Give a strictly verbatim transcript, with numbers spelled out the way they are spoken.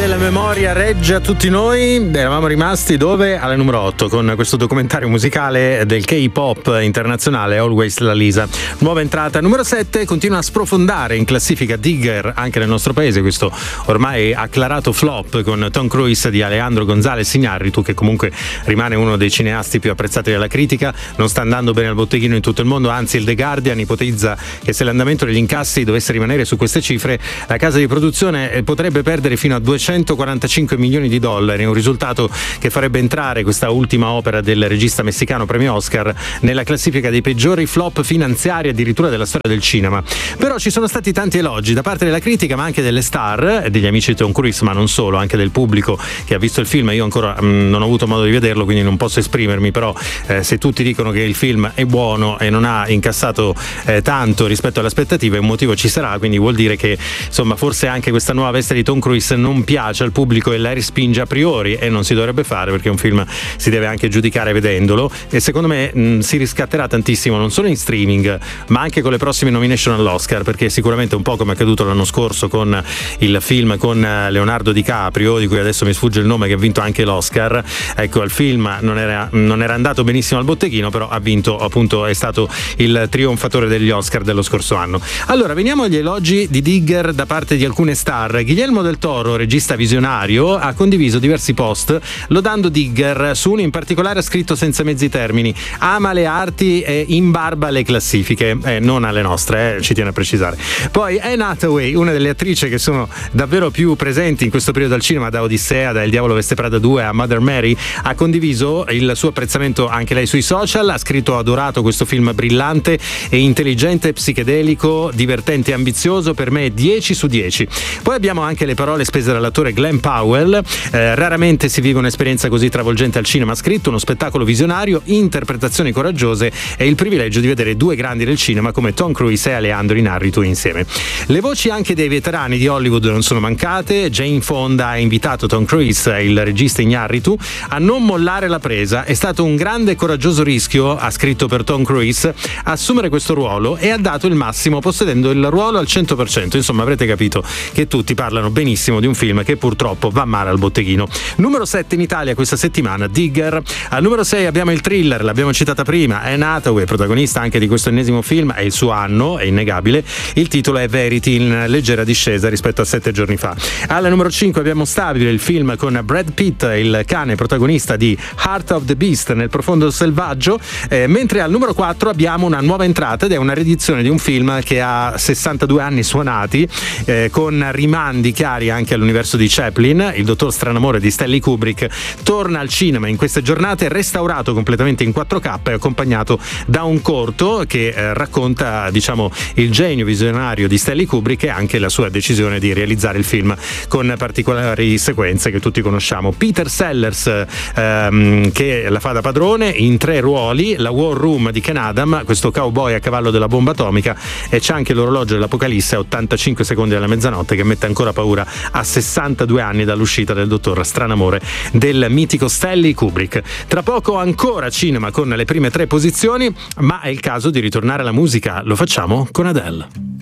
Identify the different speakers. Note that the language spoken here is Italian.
Speaker 1: se la memoria regge a tutti noi, eravamo rimasti dove? Alla numero otto, con questo documentario musicale del K-pop internazionale Always La Lisa. Nuova entrata numero sette, continua a sprofondare in classifica Digger anche nel nostro paese, questo ormai acclarato flop con Tom Cruise di Alejandro González Iñárritu, che comunque rimane uno dei cineasti più apprezzati dalla critica. Non sta andando bene al botteghino in tutto il mondo, anzi il The Guardian ipotizza che se l'andamento degli incassi dovesse rimanere su queste cifre, la casa di produzione potrebbe perdere fino a duecentoquarantacinque milioni di dollari, un risultato che farebbe entrare questa ultima opera del regista messicano premio Oscar nella classifica dei peggiori flop finanziari addirittura della storia del cinema. Però ci sono stati tanti elogi da parte della critica, ma anche delle star, degli amici di Tom Cruise, ma non solo, anche del pubblico che ha visto il film. Io ancora mh, non ho avuto modo di vederlo, quindi non posso esprimermi, però eh, se tutti dicono che il film è buono e non ha incassato eh, tanto rispetto alle aspettative, un motivo ci sarà, quindi vuol dire che insomma forse anche questa nuova veste di Tom Cruise non piace al pubblico e la respinge a priori, e non si dovrebbe fare, perché un film si deve anche giudicare vedendolo, e secondo me mh, si riscatterà tantissimo non solo in streaming ma anche con le prossime nomination all'Oscar, perché sicuramente un po' come è accaduto l'anno scorso con il film con Leonardo DiCaprio, di cui adesso mi sfugge il nome, che ha vinto anche l'Oscar. Ecco, il film non era, non era andato benissimo al botteghino, però ha vinto, appunto, è stato il trionfatore degli Oscar dello scorso anno. Allora, veniamo agli elogi di Digger da parte di alcune star. Guillermo del Toro, regista visionario, ha condiviso diversi post lodando Digger. Su uno in particolare ha scritto senza mezzi termini: ama le arti e imbarba le classifiche, eh, non alle nostre, eh, ci tiene a precisare. Poi Anne Hathaway, una delle attrici che sono davvero più presenti in questo periodo al cinema, da Odissea, da Il Diavolo Veste Prada due a Mother Mary, ha condiviso il suo apprezzamento anche lei sui social. Ha scritto: ho adorato questo film brillante e intelligente, psichedelico, divertente e ambizioso, per me dieci su dieci. Poi abbiamo anche le parole spese dall'attore Glenn Powell: eh, raramente si vive un'esperienza così travolgente al cinema, ha scritto, uno spettacolo visionario, interpretazioni coraggiose e il privilegio di vedere due grandi del cinema come Tom Cruise e Alejandro Iñárritu insieme. Le voci anche dei veterani di Hollywood non sono mancate. Jane Fonda ha invitato Tom Cruise e il regista Iñárritu a non mollare la presa. È stato un grande e coraggioso rischio, ha scritto, per Tom Cruise assumere questo ruolo, e ha dato il massimo possedendo il ruolo al cento per cento. Insomma, avrete capito che tutti parlano benissimo di un film che purtroppo va male al botteghino. Numero sette in Italia questa settimana, Digger. Al numero sei abbiamo il thriller, l'abbiamo citata prima, Anne Hathaway, protagonista anche di questo ennesimo film, è il suo anno, è innegabile. Il titolo è Verity, in leggera discesa rispetto a sette giorni fa. Alla numero cinque abbiamo Stabile, il film con Brad Pitt, il cane protagonista di Heart of the Beast, Nel profondo selvaggio, eh, mentre al numero quattro abbiamo una nuova entrata, ed è una riedizione di un film che ha sessantadue anni suonati, eh, con rimandi chiari anche all'universo di Chaplin. Il dottor Stranamore di Stanley Kubrick torna al cinema in queste giornate, restaurato completamente in quattro K e accompagnato da un corto che eh, racconta, diciamo, il genio visionario di Stanley Kubrick e anche la sua decisione di realizzare il film con particolari sequenze che tutti conosciamo. Peter Sellers ehm, che la fa da padrone in tre ruoli: la War Room di Ken Adam, questo cowboy a cavallo della bomba atomica, e c'è anche l'orologio dell'Apocalisse a ottantacinque secondi alla mezzanotte, che mette ancora paura a sessantadue anni dall'uscita del dottor Stranamore del mitico Stanley Kubrick. Tra poco ancora cinema con le prime tre posizioni, ma è il caso di ritornare alla musica. Lo facciamo con Adele.